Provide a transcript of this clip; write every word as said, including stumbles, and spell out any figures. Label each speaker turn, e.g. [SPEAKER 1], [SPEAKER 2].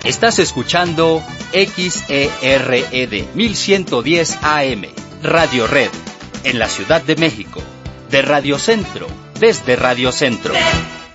[SPEAKER 1] Estás escuchando X E R E D mil ciento diez A M, Radio Red, en la Ciudad de México, de Radio Centro, desde Radio Centro.